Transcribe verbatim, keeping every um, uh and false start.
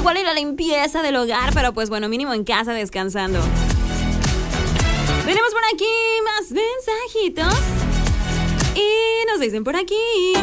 igual y la limpieza del hogar, pero pues bueno, mínimo en casa descansando. Tenemos por aquí más mensajitos y nos dicen por aquí.